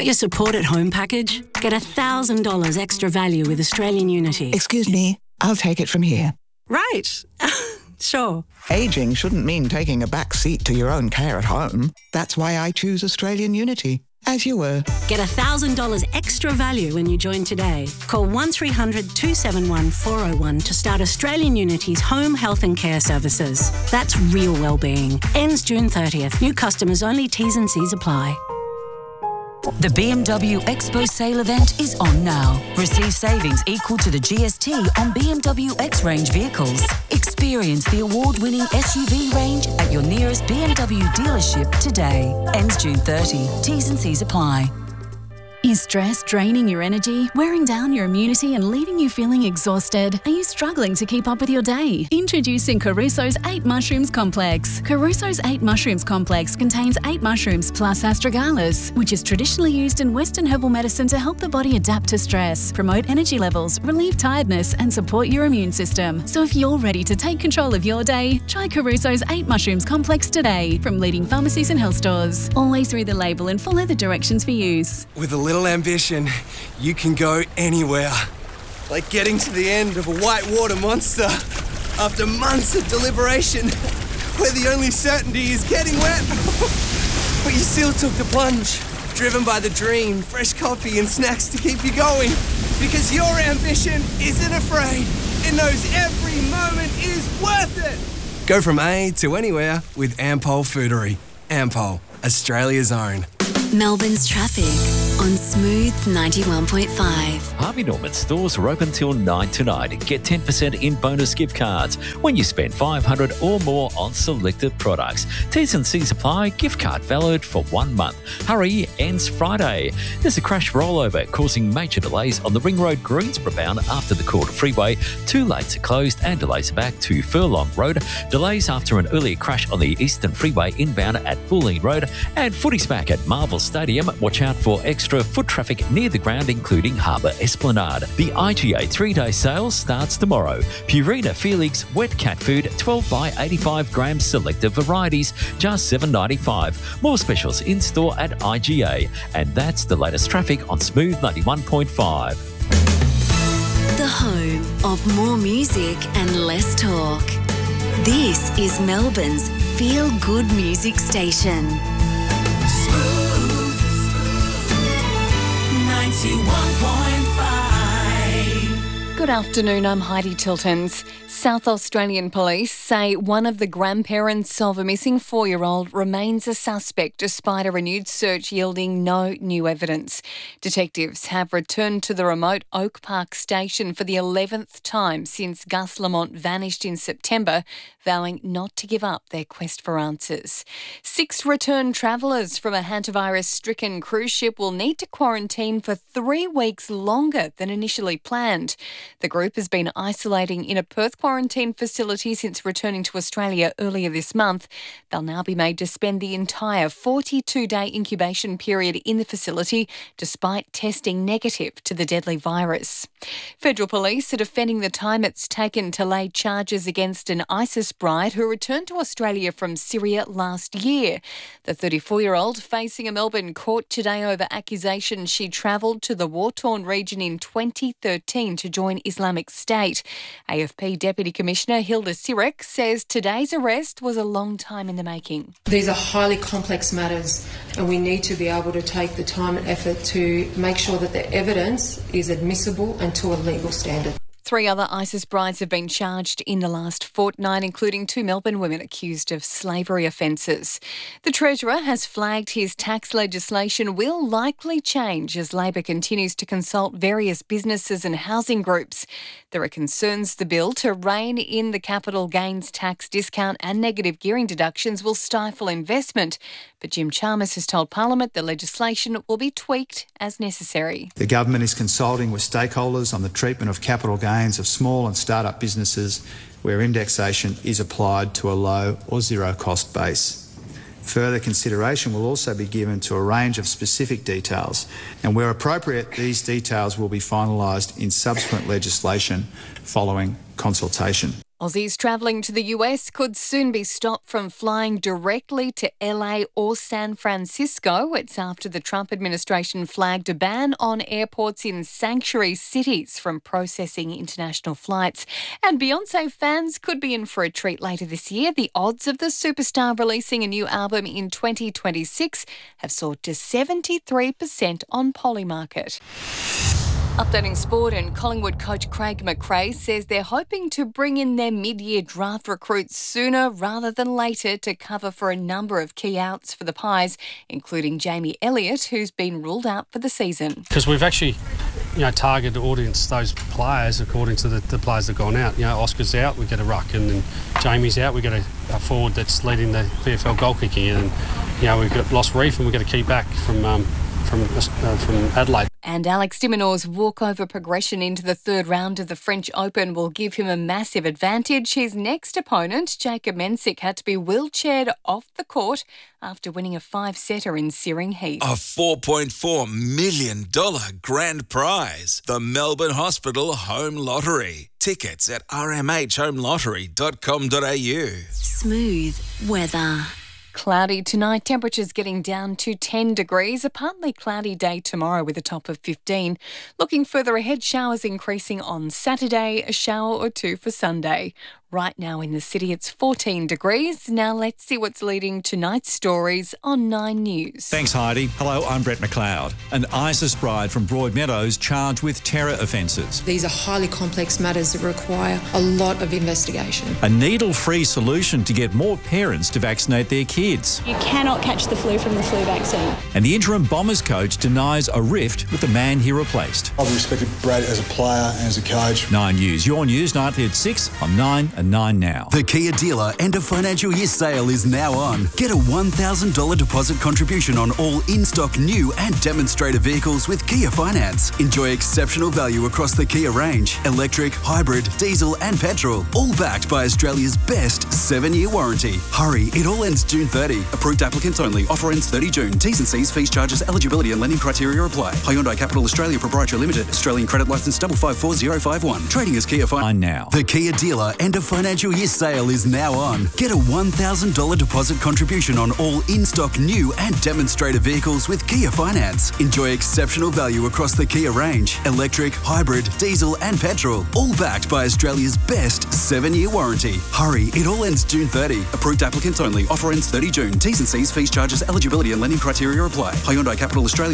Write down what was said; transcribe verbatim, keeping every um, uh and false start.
Got your support at home package? Get one thousand dollars extra value with Australian Unity. Excuse me, I'll take it from here. Right. Sure. Ageing shouldn't mean taking a back seat to your own care at home. That's why I choose Australian Unity. As you were. Get one thousand dollars extra value when you join today. Call one three hundred two seven one four oh one to start Australian Unity's home health and care services. That's real wellbeing. Ends June thirtieth. New customers only. T's and C's apply. The B M W Expo sale event is on now. Receive savings equal to the G S T on B M W X-Range vehicles. Experience the award-winning S U V range at your nearest B M W dealership today. Ends June thirtieth. T's and C's apply. Is stress draining your energy, wearing down your immunity and leaving you feeling exhausted? Are you struggling to keep up with your day? Introducing Caruso's eight Mushrooms Complex. Caruso's eight Mushrooms Complex contains eight mushrooms plus astragalus, which is traditionally used in Western herbal medicine to help the body adapt to stress, promote energy levels, relieve tiredness and support your immune system. So if you're ready to take control of your day, try Caruso's eight Mushrooms Complex today from leading pharmacies and health stores. Always read the label and follow the directions for use. With a little ambition, you can go anywhere. Like getting to the end of a whitewater monster after months of deliberation, where the only certainty is getting wet. But you still took the plunge, driven by the dream, fresh coffee and snacks to keep you going. Because your ambition isn't afraid. It knows every moment is worth it. Go from A to anywhere with Ampol Foodery. Ampol, Australia's own. Melbourne's traffic on Smooth ninety-one point five. Harvey Norman stores are open till nine tonight. Get ten percent in bonus gift cards when you spend five hundred dollars or more on selected products. T's and C's apply. Gift card valid for one month. Hurry, ends Friday. There's a crash rollover causing major delays on the Ring Road Greensboro bound after the Quarter Freeway. Two lanes are closed and delays are back to Furlong Road. Delays after an earlier crash on the Eastern Freeway inbound at Bulleen Road. And footy's back at Marvel Stadium. Watch out for extra foot traffic near the ground, including Harbour Esplanade. The I G A three-day sale starts tomorrow. Purina Felix wet cat food, twelve by eighty-five grams selected varieties, just seven dollars ninety-five. More specials in store at I G A. And that's the latest traffic on Smooth ninety-one point five. The home of more music and less talk. This is Melbourne's feel-good music station. ninety-one point five. Good afternoon, I'm Heidi Tiltons. South Australian police say one of the grandparents of a missing four-year-old remains a suspect despite a renewed search yielding no new evidence. Detectives have returned to the remote Oak Park station for the eleventh time since Gus Lamont vanished in September, vowing not to give up their quest for answers. Six returned travellers from a hantavirus-stricken cruise ship will need to quarantine for three weeks longer than initially planned. The group has been isolating in a Perth quarantine facility since returning to Australia earlier this month. They'll now be made to spend the entire forty-two day incubation period in the facility despite testing negative to the deadly virus. Federal police are defending the time it's taken to lay charges against an ISIS bride who returned to Australia from Syria last year. The thirty-four-year-old facing a Melbourne court today over accusations she travelled to the war-torn region in twenty thirteen to join Islamic State. A F P Deputy Commissioner Hilda Sirek says today's arrest was a long time in the making. These are highly complex matters and we need to be able to take the time and effort to make sure that the evidence is admissible and to a legal standard. Three other ISIS brides have been charged in the last fortnight, including two Melbourne women accused of slavery offences. The Treasurer has flagged his tax legislation will likely change as Labor continues to consult various businesses and housing groups. There are concerns the bill to rein in the capital gains tax discount and negative gearing deductions will stifle investment. But Jim Chalmers has told Parliament the legislation will be tweaked as necessary. The government is consulting with stakeholders on the treatment of capital gains of small and start-up businesses where indexation is applied to a low or zero cost base. Further consideration will also be given to a range of specific details, and where appropriate, these details will be finalised in subsequent legislation following consultation. Aussies travelling to the U S could soon be stopped from flying directly to L A or San Francisco. It's after the Trump administration flagged a ban on airports in sanctuary cities from processing international flights. And Beyonce fans could be in for a treat later this year. The odds of the superstar releasing a new album in twenty twenty-six have soared to seventy-three percent on Polymarket. Updating sport, and Collingwood coach Craig McRae says they're hoping to bring in their mid-year draft recruits sooner rather than later to cover for a number of key outs for the Pies, including Jamie Elliott, who's been ruled out for the season. Because we've actually, you know, targeted audience those players according to the, the players that have gone out. You know, Oscar's out, we get a ruck, and then Jamie's out, we get a, a forward that's leading the V F L goal kicking, and you know we've got lost Reef, and we've got a key back from um, from uh, from Adelaide. And Alex de Minaur's walkover progression into the third round of the French Open will give him a massive advantage. His next opponent, Jacob Mensik, had to be wheelchaired off the court after winning a five-setter in Searing Heath. A four point four million dollars grand prize. The Melbourne Hospital Home Lottery. Tickets at r m h home lottery dot com dot a u. Smooth weather. Cloudy tonight, temperatures getting down to ten degrees. A partly cloudy day tomorrow with a top of fifteen. Looking further ahead, showers increasing on Saturday, a shower or two for Sunday. Right now in the city, it's fourteen degrees. Now let's see what's leading tonight's stories on Nine News. Thanks, Heidi. Hello, I'm Brett McLeod. An ISIS bride from Broadmeadows charged with terror offences. These are highly complex matters that require a lot of investigation. A needle-free solution to get more parents to vaccinate their kids. You cannot catch the flu from the flu vaccine. And the interim Bombers coach denies a rift with the man he replaced. I've respected Brad as a player and as a coach. Nine News, your news, nightly at six on Nine and Nine now. The Kia dealer end of financial year sale is now on. Get a one thousand dollars deposit contribution on all in-stock new and demonstrator vehicles with Kia Finance. Enjoy exceptional value across the Kia range. Electric, hybrid, diesel and petrol. All backed by Australia's best seven-year warranty. Hurry, it all ends June thirtieth. Approved applicants only. Offer ends thirtieth June. T's and C's, fees, charges, eligibility and lending criteria apply. Hyundai Capital Australia Proprietary Limited. Australian credit licence double five four zero five one. Trading as Kia Finance. Now. The Kia dealer end of financial year sale is now on. Get a one thousand dollars deposit contribution on all in-stock new and demonstrator vehicles with Kia Finance. Enjoy exceptional value across the Kia range. Electric, hybrid, diesel and petrol. All backed by Australia's best seven-year warranty. Hurry, it all ends June thirtieth. Approved applicants only. Offer ends thirtieth June. T's and C's, fees, charges, eligibility and lending criteria apply. Hyundai Capital Australia